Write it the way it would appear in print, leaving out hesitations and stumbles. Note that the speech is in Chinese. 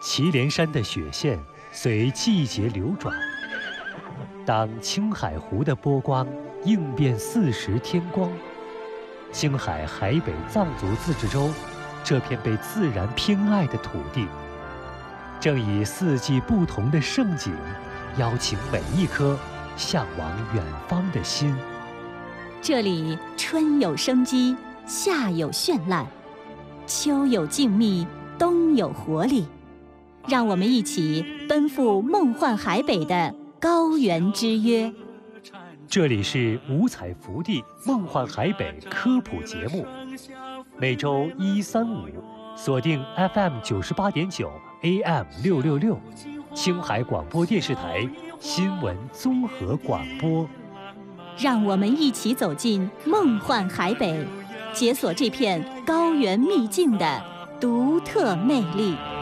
祁连山的雪线随季节流转。当青海湖的波光映遍40天光，青海海北藏族自治州这片被自然偏爱的土地，正以4季不同的盛景，邀请每一颗向往远方的心。 这里春有生机，夏有绚烂，秋有静谧，冬有活力。让我们一起奔赴梦幻海北的高原之约。 这里是五彩福地梦幻海北科普节目，每周1、3、5锁定 FM 98.9 AM 666，青海广播电视台新闻综合广播。 让我们一起走进梦幻海北，解锁这片高原秘境的独特魅力。